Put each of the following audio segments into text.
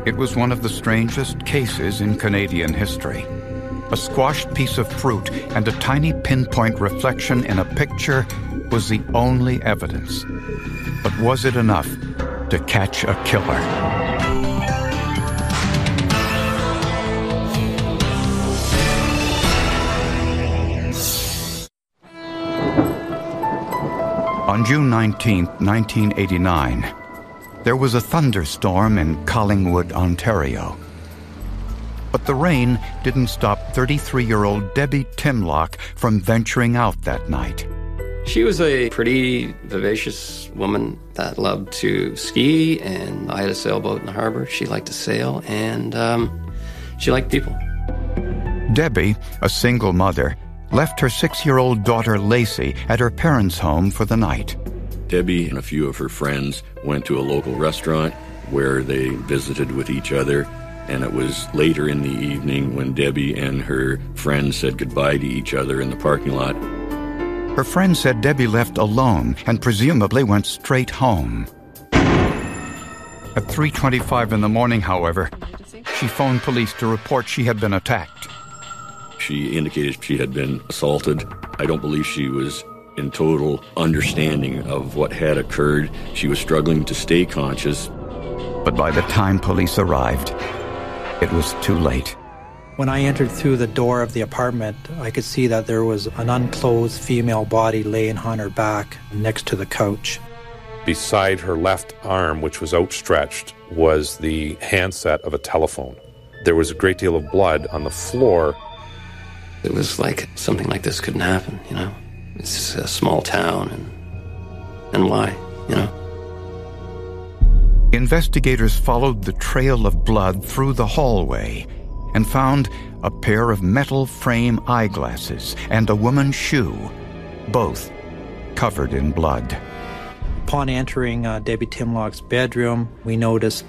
It was one of the strangest cases in Canadian history. A squashed piece of fruit and a tiny pinpoint reflection in a picture was the only evidence. But was it enough to catch a killer? On June 19, 1989, there was a thunderstorm in Collingwood, Ontario. But the rain didn't stop 33-year-old Debbie Timlock from venturing out that night. She was a pretty vivacious woman that loved to ski, and I had a sailboat in the harbor. She liked to sail, and she liked people. Debbie, a single mother, left her 6-year-old daughter Lacey at her parents' home for the night. Debbie and a few of her friends went to a local restaurant where they visited with each other, and it was later in the evening when Debbie and her friends said goodbye to each other in the parking lot. Her friend said Debbie left alone and presumably went straight home. At 3:25 in the morning, however, she phoned police to report she had been attacked. She indicated she had been assaulted. I don't believe she was in total understanding of what had occurred. She was struggling to stay conscious. But by the time police arrived, it was too late. When I entered through the door of the apartment, I could see that there was an unclothed female body laying on her back next to the couch. Beside her left arm, which was outstretched, was the handset of a telephone. There was a great deal of blood on the floor. It was like something like this couldn't happen, you know. It's a small town, and why, you know? Investigators followed the trail of blood through the hallway and found a pair of metal frame eyeglasses and a woman's shoe, both covered in blood. Upon entering Debbie Timlock's bedroom, we noticed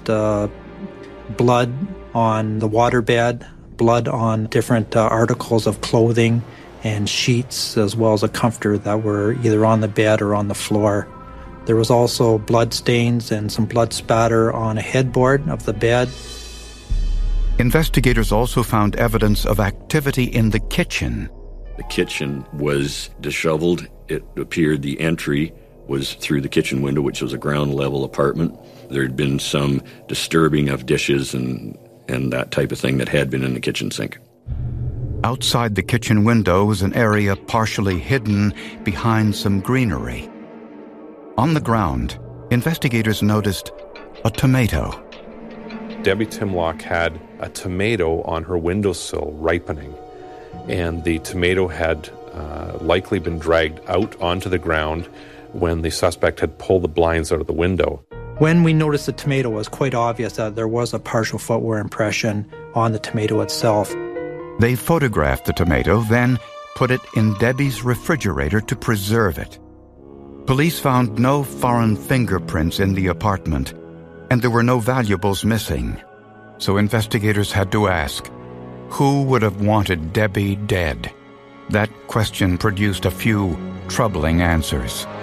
blood on the waterbed, blood on different articles of clothing and sheets, as well as a comforter that were either on the bed or on the floor. There was also blood stains and some blood spatter on a headboard of the bed. Investigators also found evidence of activity in the kitchen. The kitchen was disheveled. It appeared the entry was through the kitchen window, which was a ground-level apartment. There had been some disturbing of dishes and that type of thing that had been in the kitchen sink. Outside the kitchen window was an area partially hidden behind some greenery. On the ground, investigators noticed a tomato. Debbie Timlock had a tomato on her windowsill ripening, and the tomato had likely been dragged out onto the ground when the suspect had pulled the blinds out of the window. When we noticed the tomato, it was quite obvious that there was a partial footwear impression on the tomato itself. They photographed the tomato, then put it in Debbie's refrigerator to preserve it. Police found no foreign fingerprints in the apartment, and there were no valuables missing. So investigators had to ask, who would have wanted Debbie dead? That question produced a few troubling answers.